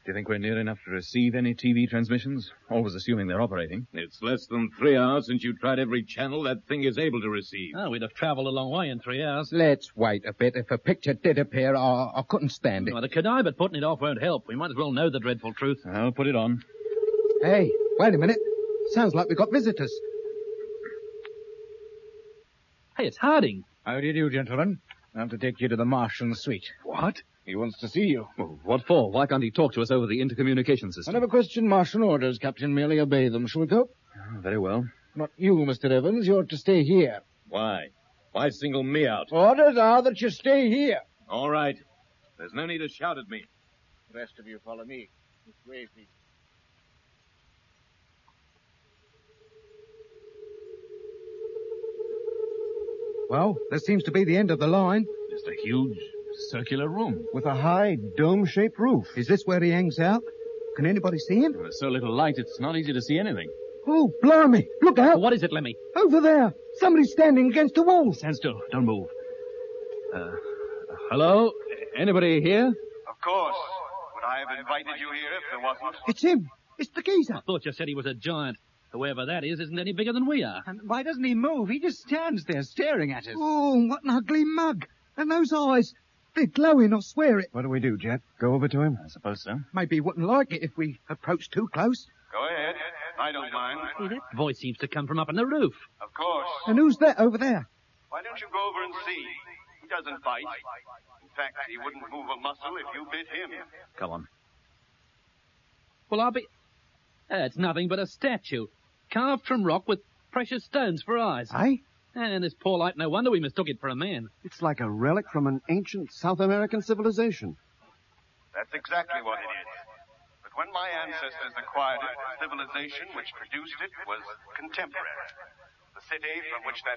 Do you think we're near enough to receive any TV transmissions? Always assuming they're operating. It's less than 3 hours since you tried every channel that thing is able to receive. Oh, we'd have travelled a long way in 3 hours. Let's wait a bit. If a picture did appear, I couldn't stand it. Well, the connive at putting it off won't help. We might as well know the dreadful truth. I'll put it on. Hey, wait a minute. Sounds like we've got visitors. Hey, it's Harding. How do you do, gentlemen? I have to take you to the Martian suite. What? He wants to see you. Well, what for? Why can't he talk to us over the intercommunication system? I never question Martian orders, Captain. Merely obey them. Shall we go? Very well. Not you, Mr. Evans. You're to stay here. Why? Why single me out? Orders are that you stay here. All right. There's no need to shout at me. The rest of you follow me. This way, please. Well, this seems to be the end of the line. Just a huge circular room. With a high, dome-shaped roof. Is this where he hangs out? Can anybody see him? There's so little light, it's not easy to see anything. Oh, blimey. Look out. What is it, Lemmy? Over there. Somebody's standing against the wall. Stand still. Don't move. Hello? Anybody here? Of course. Would I have invited you here if there wasn't? It's him. It's the geezer. I thought you said he was a giant. Whoever that is isn't any bigger than we are. And why doesn't he move? He just stands there staring at us. Oh, what an ugly mug. And those eyes. They're glowing, I swear it. What do we do, Jet? Go over to him? I suppose so. Maybe he wouldn't like it if we approached too close. Go ahead. I don't mind. Hey, that voice seems to come from up on the roof. Of course. And who's that over there? Why don't you go over and see? He doesn't bite. In fact, he wouldn't move a muscle if you bit him. Come on. Well, I'll be... it's nothing but a statue. Carved from rock with precious stones for eyes. Eh? And this poor light, no wonder we mistook it for a man. It's like a relic from an ancient South American civilization. That's exactly what it is. But when my ancestors acquired it, the civilization which produced it was contemporary. The city from which that